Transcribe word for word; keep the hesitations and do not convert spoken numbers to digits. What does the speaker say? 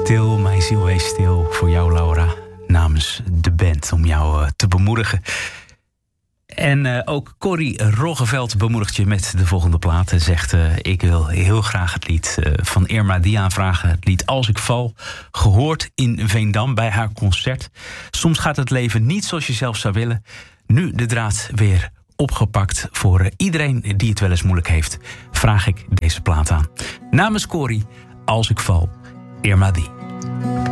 Stil, mijn ziel wees stil voor jou, Laura, namens de band, om jou uh, te bemoedigen. En uh, ook Corrie Roggeveld bemoedigt je met de volgende plaat. En zegt, uh, ik wil heel graag het lied uh, van Irma die aanvragen. Het lied Als ik val, gehoord in Veendam bij haar concert. Soms gaat het leven niet zoals je zelf zou willen. Nu de draad weer opgepakt voor uh, iedereen die het wel eens moeilijk heeft. Vraag ik deze plaat aan. Namens Corrie, Als ik val, Irma die.